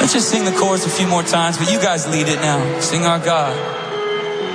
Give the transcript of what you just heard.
Let's just sing the chorus a few more times, but you guys lead it now. Sing our God.